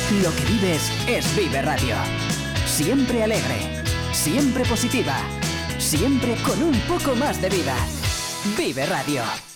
Lo que vives es Vive Radio. Siempre alegre, siempre positiva, siempre con un poco más de vida. Vive Radio.